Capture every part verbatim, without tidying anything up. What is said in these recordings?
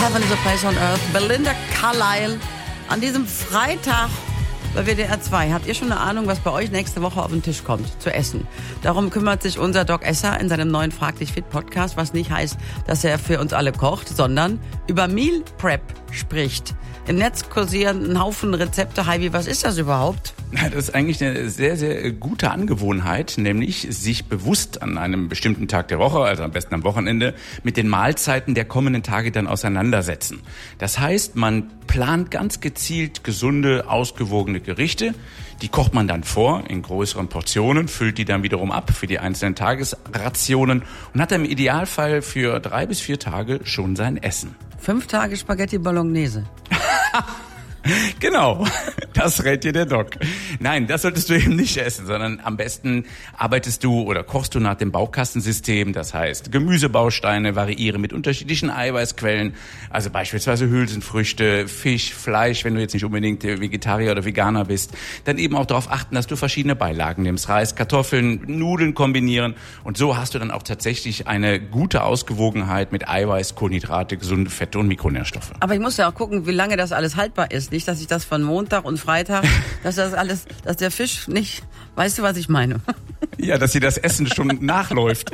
Heaven is a Place on Earth. Belinda Carlisle an diesem Freitag bei W D R zwei. Habt ihr schon eine Ahnung, was bei euch nächste Woche auf den Tisch kommt zu essen? Darum kümmert sich unser Doc Esser in seinem neuen Frag dich fit Podcast, was nicht heißt, dass er für uns alle kocht, sondern über Meal Prep spricht. Im Netz kursieren ein Haufen Rezepte. Heidi, was ist das überhaupt? Das ist eigentlich eine sehr, sehr gute Angewohnheit, nämlich sich bewusst an einem bestimmten Tag der Woche, also am besten am Wochenende, mit den Mahlzeiten der kommenden Tage dann auseinandersetzen. Das heißt, man plant ganz gezielt gesunde, ausgewogene Gerichte. Die kocht man dann vor in größeren Portionen, füllt die dann wiederum ab für die einzelnen Tagesrationen und hat dann im Idealfall für drei bis vier Tage schon sein Essen. Fünf Tage Spaghetti Bolognese. Genau, das rät dir der Doc. Nein, das solltest du eben nicht essen, sondern am besten arbeitest du oder kochst du nach dem Baukastensystem. Das heißt, Gemüsebausteine variieren mit unterschiedlichen Eiweißquellen, also beispielsweise Hülsenfrüchte, Fisch, Fleisch, wenn du jetzt nicht unbedingt Vegetarier oder Veganer bist. Dann eben auch darauf achten, dass du verschiedene Beilagen nimmst, Reis, Kartoffeln, Nudeln kombinieren. Und so hast du dann auch tatsächlich eine gute Ausgewogenheit mit Eiweiß, Kohlenhydrate, gesunde Fette und Mikronährstoffe. Aber ich muss ja auch gucken, wie lange das alles haltbar ist. Nicht, dass ich das von Montag und Freitag, dass das alles, dass der Fisch nicht, weißt du, was ich meine? Ja, dass dir das Essen schon nachläuft.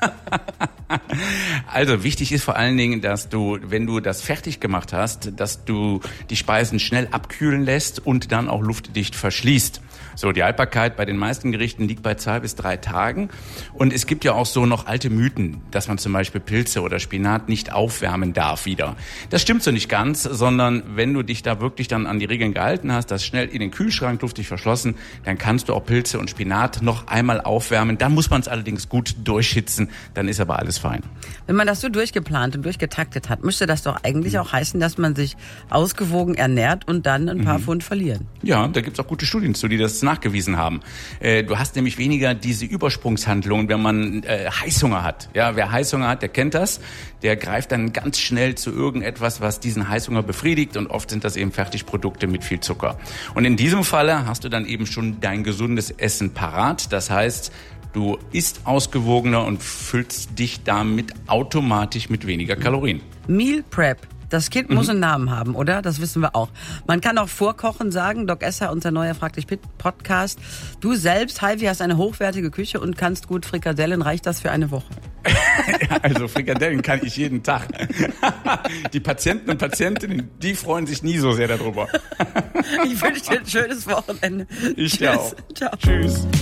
Also wichtig ist vor allen Dingen, dass du, wenn du das fertig gemacht hast, dass du die Speisen schnell abkühlen lässt und dann auch luftdicht verschließt. So, die Haltbarkeit bei den meisten Gerichten liegt bei zwei bis drei Tagen. Und es gibt ja auch so noch alte Mythen, dass man zum Beispiel Pilze oder Spinat nicht aufwärmen darf wieder. Das stimmt so nicht ganz, sondern wenn du dich da wirklich dann an die Regeln gehalten hast, das schnell in den Kühlschrank luftdicht verschlossen, dann kannst du auch Pilze und Spinat noch einmal aufwärmen. Dann muss man es allerdings gut durchhitzen, dann ist aber alles fein. Wenn man das so durchgeplant und durchgetaktet hat, müsste das doch eigentlich auch heißen, dass man sich ausgewogen ernährt und dann ein paar mhm. Pfund verlieren. Ja, da gibt's auch gute Studien zu, die das nachgewiesen haben. Äh, du hast nämlich weniger diese Übersprungshandlungen, wenn man äh, Heißhunger hat. Ja, wer Heißhunger hat, der kennt das. Der greift dann ganz schnell zu irgendetwas, was diesen Heißhunger befriedigt, und oft sind das eben Fertigprodukte mit viel Zucker. Und in diesem Falle hast du dann eben schon dein gesundes Essen parat. Das heißt, du isst ausgewogener und füllst dich damit automatisch mit weniger Kalorien. Meal Prep. Das Kind muss einen Namen haben, oder? Das wissen wir auch. Man kann auch vorkochen sagen, Doc Esser, unser neuer Frag dich fit Podcast. Du selbst, Heidi, hast eine hochwertige Küche und kannst gut Frikadellen. Reicht das für eine Woche? Ja, also Frikadellen kann ich jeden Tag. Die Patienten und Patientinnen, die freuen sich nie so sehr darüber. Ich wünsche dir ein schönes Wochenende. Ich dir auch. Ciao. Tschüss.